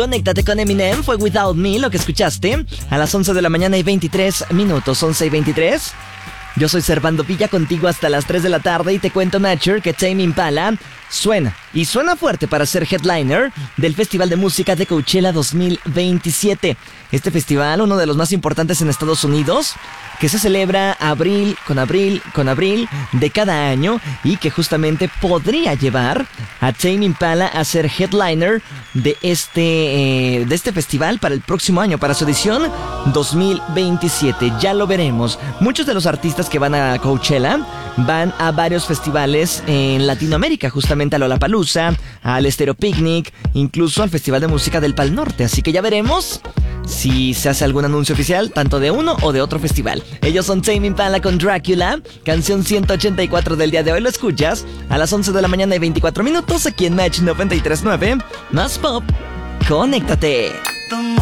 Conéctate con Eminem, fue Without Me lo que escuchaste a las 11 de la mañana y 23 minutos, 11 y 23. Yo soy Servando Villa contigo hasta las 3 de la tarde y te cuento, Matcher, que Tame Impala suena fuerte para ser headliner del Festival de Música de Coachella 2027. Este festival, uno de los más importantes en Estados Unidos, que se celebra abril con abril de cada año y que justamente podría llevar a Tame Impala a ser headliner de este festival para el próximo año, para su edición 2027. Ya lo veremos. Muchos de los artistas que van a Coachella van a varios festivales en Latinoamérica, justamente a Lollapalooza, al Estéreo Picnic, incluso al Festival de Música del Pal Norte. Así que ya veremos si se hace algún anuncio oficial, tanto de uno o de otro festival. Ellos son Tame Impala con Drácula, canción 184 del día de hoy. Lo escuchas a las 11 de la mañana y 24 minutos aquí en Match 93.9. Más pop, conéctate.